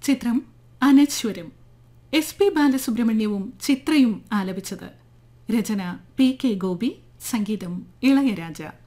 ചിത്രം അനശ്വരം. SP ബാലസുബ്രഹ്മണ്യവും ചിത്രയും ആലപിച്ചത്. രചന P.K. ഗോപി, സംഗീതം ഇളയരാജ.